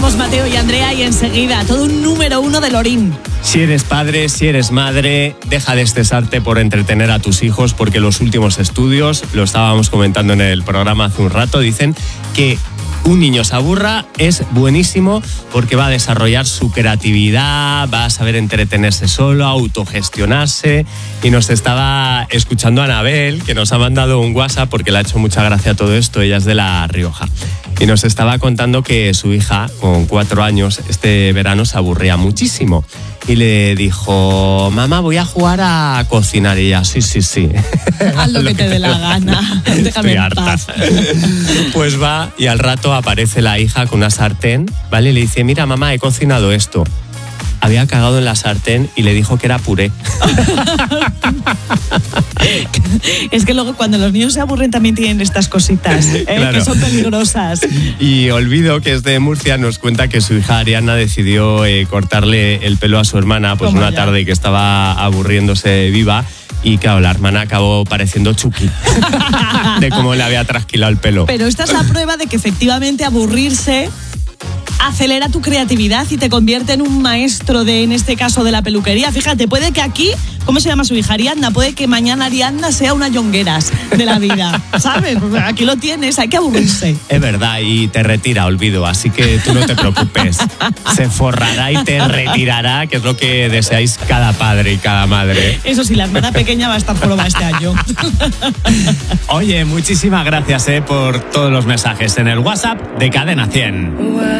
Somos Mateo y Andrea y enseguida todo un número 1 de Lorín. Si eres padre, si eres madre, deja de estresarte por entretener a tus hijos, porque los últimos estudios, lo estábamos comentando en el programa hace un rato, dicen que un niño se aburra es buenísimo porque va a desarrollar su creatividad, va a saber entretenerse solo, autogestionarse. Y nos estaba escuchando Anabel, que nos ha mandado un WhatsApp porque le ha hecho mucha gracia todo esto, ella es de La Rioja. Y nos estaba contando que su hija, con 4 años, este verano se aburría muchísimo. Y le dijo, mamá, voy a jugar a cocinar. Y ella, sí. Haz lo que te dé la gana. Déjame en paz. Pues va y al rato aparece la hija con una sartén, ¿vale? Y le dice, mira, mamá, he cocinado esto. Había cagado en la sartén y le dijo que era puré. Es que luego cuando los niños se aburren también tienen estas cositas, claro, que son peligrosas. Y Olvido, que es de Murcia, nos cuenta que su hija Ariana decidió cortarle el pelo a su hermana pues una tarde que estaba aburriéndose viva. Y claro, la hermana acabó pareciendo Chucky de cómo le había trasquilado el pelo. Pero esta es la prueba de que efectivamente aburrirse acelera tu creatividad y te convierte en un maestro de, en este caso, de la peluquería. Fíjate, puede que aquí, ¿cómo se llama su hija? Ariadna. Puede que mañana Ariadna sea una Jongueras de la vida, ¿sabes? Aquí lo tienes, hay que aburrirse. Es verdad, y te retira, Olvido, así que tú no te preocupes. Se forrará y te retirará, que es lo que deseáis cada padre y cada madre. Eso sí, la hermana pequeña va a estar joroba este año. Oye, muchísimas gracias por todos los mensajes en el WhatsApp de Cadena 100.